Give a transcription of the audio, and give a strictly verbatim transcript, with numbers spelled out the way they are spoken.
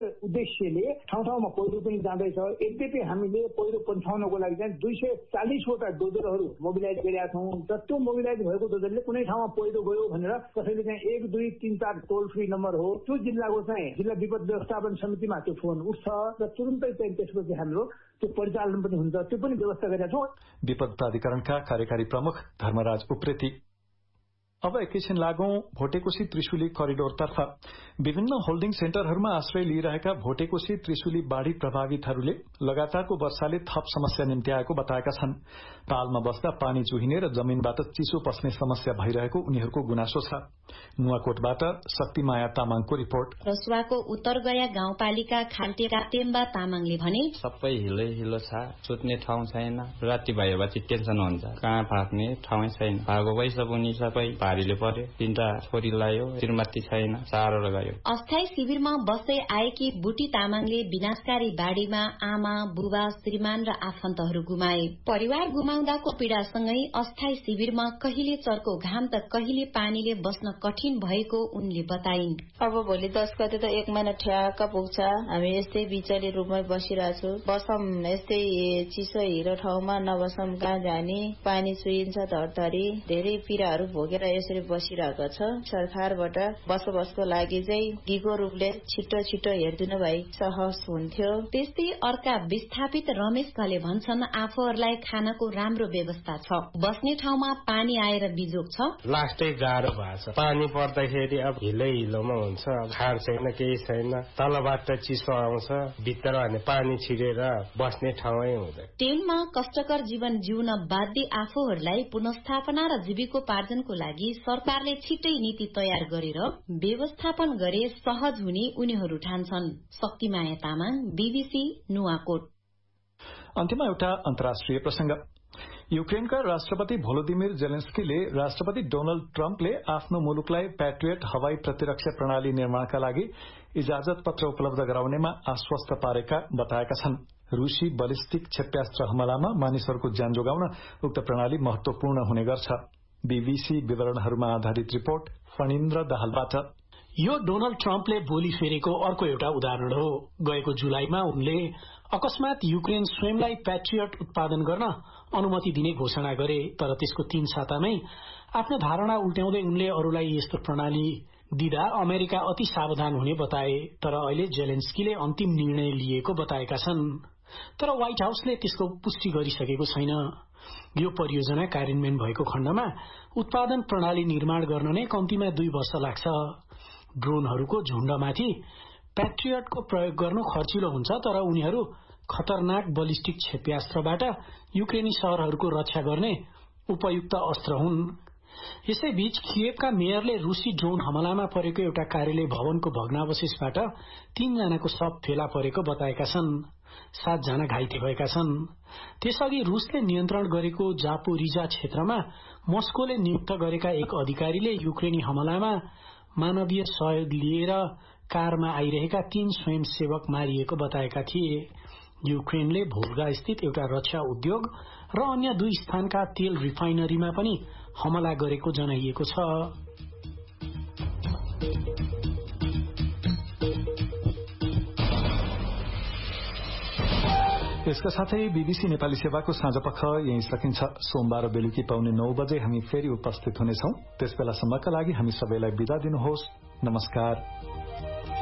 उद्देश्यले ठाउँ ठाउँमा पहिरो पनि जाँदैछ। यद्यपि हामीले पहिरो पन्छाउनको लागि चाहिँ दुई सय चालिसवटा डोजरहरू मोबिलाइज गरेका छौँ र त्यो मोबिलाइज भएको डोजरले कुनै ठाउँमा पहिरो गयो भनेर कसैले चाहिँ एक दुई तीन चार टोल फ्री नम्बर हो, त्यो जिल्लाको चाहिँ जिल्ला विपद व्यवस्थापन समितिमा त्यो फोन उठ्छ र तुरुन्तै चाहिँ त्यसपछि हाम्रो त्यो परिचालन पनि हुन्छ, त्यो पनि व्यवस्था गरेका छौँ। विपद प्राधिकरणका कार्यकारी प्रमुख धर्मराज उप्रेती। अब एकैछिन लागौं भोटेकोशी त्रिशुली करिडोरतर्फ। विभिन्न होल्डिङ सेन्टरहरूमा आश्रय लिइरहेका भोटेकोशी त्रिशुली बाढ़ी प्रभावितहरूले लगातारको वर्षाले थप समस्या निम्त्याएको बताएका छन्। पालमा बस्दा पानी चुहिने र जमीनबाट चिसो पस्ने समस्या भइरहेको उनीहरूको गुनासो छ। नुवाकोटबाट शक्तिमाया तामाङको रिपोर्ट। रसुवाको उत्तरगया गाउँपालिका खाल्टेका टेम्बा तामाङले भने सबै हिलो हिलो छ, सुत्ने ठाउँ छैन, राति भएपछि टेन्सन हुन्छ, कहाँ फाक्ने ठाउँ छैन, भागो पैसा पनि सबै भारीले पर्यो, तीनटा छोरी लायो, श्रीमती छैन, सारो गयो। अस्थायी शिविरमा बस्दै आएकी बुटी तामाङले विनाशकारी बाढ़ीमा आमा बुबा श्रीमान र आफन्तहरू गुमाए। परिवार गुमाउँदाको पीड़ासँगै अस्थायी शिविरमा कहिले चर्को घाम त कहिले पानीले बस्न कठिन भएको उनले बताइन्। अब भोलि दस गते त एक महिना ठ्याक्क पुग्छ, हामी यस्तै बिचली रूपमै बसिरहेछु। बसम यस्तै चिसो हिरो ठाउँमा नबसम, कहाँ जाने, पानी चुइन्छ धरधरी, धेरै पीड़ाहरू भोगेर यसरी बसिरहेको छ। सरकारबाट बसोबसको लागि चाहिँ दिगो रूपले छिटो छिटो हेरिदिनु भए सहज हुन्थ्यो। त्यस्तै अर्का विस्थापित रमेश घले भन्छन् आफूहरूलाई खानको राम्रो व्यवस्था छ, बस्ने ठाउँमा पानी आएर बिजोग छ। लास्टै गाह्रो भएको छ, पानी पर्दाखेरि अब हिलो हिलोमा हुन्छ, खार छैन, केही छैन, तलबाट चिसो आउँछ, भित्र भने पानी छिरेर बस्ने ठाउँै हुँदैन। टेनमा कष्टकर जीवन जिउन बाध्य आफूहरूलाई पुनस्थापना र जीविकोपार्जनको लागि सरकारले छिट्टै नीति तयार गरेर व्यवस्थापन गरे सहज हुने उनीहरू ठान्छन्। शक्तिमाया तामाङ, बीबीसी नुवाकोट। अन्त्यमा एउटा अन्तर्राष्ट्रिय प्रसंग। युक्रेनका राष्ट्रपति भोलोदिमिर जेलेन्स्कीले राष्ट्रपति डोनाल्ड ट्रम्पले आफ्नो मुलुकलाई प्याट्रियट हवाई प्रतिरक्षा प्रणाली निर्माणका लागि इजाजत पत्र उपलब्ध गराउनेमा आश्वस्त पारेका बताएका छन्। रूसी बलिस्टिक क्षेप्यास्त्र हमलामा मानिसहरूको ज्यान जोगाउन उक्त प्रणाली महत्वपूर्ण हुने गर्छ। बीबीसी विवरणहरूमा आधारित रिपोर्ट फणिन्द्र दाहालबाट। यो डोनाल्ड ट्रम्पले बोली फेरेको अर्को एउटा उदाहरण हो। गएको जुलाईमा उनले अकस्मात युक्रेन स्वयंलाई प्याट्रियट उत्पादन गर्न अनुमति दिने घोषणा गरे, तर त्यसको तीन सातामै आफ्नो धारणा उल्ट्याउँदै उनले अरूलाई यस्तो प्रणाली दिँदा अमेरिका अति सावधान हुने बताए। तर अहिले जेलेन्स्कीले अन्तिम निर्णय लिएको बताएका छन्, तर व्हाइट हाउसले त्यसको पुष्टि गरिसकेको छैन। यो परियोजना कार्यान्वयन भएको खण्डमा उत्पादन प्रणाली निर्माण गर्न नै कम्तीमा दुई वर्ष लाग्छ। ड्रोनहरूको झुण्डमाथि प्याट्रियटको प्रयोग गर्नु खर्चिलो हुन्छ, तर उनीहरू खतरनाक बलिस्टिक क्षेप्यास्त्रबाट युक्रेनी शहरहरूको रक्षा गर्ने उपयुक्त अस्त्र हुन्। यसैबीच किएभका मेयरले रूसी ड्रोन हमलामा परेको एउटा कार्यालय भवनको भग्नावशेषबाट तीनजनाको शव फेला परेको बताएका छन्। सातजना घाइते भएका छन्। त्यसअघि रूसले नियन्त्रण गरेको जापोरिजा क्षेत्रमा मस्कोले नियुक्त गरेका एक अधिकारीले युक्रेनी हमलामा मानवीय सहयोग लिएर कारमा आइरहेका तीन स्वयंसेवक मारिएको बताएका थिए। युक्रेनले भोल्गा स्थित एउटा रक्षा उद्योग र अन्य दुई स्थानका तेल रिफाइनरीमा पनि हमला गरेको जनाइएको छ। यसका साथै बीबीसी नेपाली सेवाको साँझपख यही सकिन्छ। सोमबार बेलुकी पाउने नौ बजे हामी फेरि उपस्थित हुनेछौं। त्यसबेलासम्मका लागि हामी सबैलाई बिदा दिनुहोस्। नमस्कार।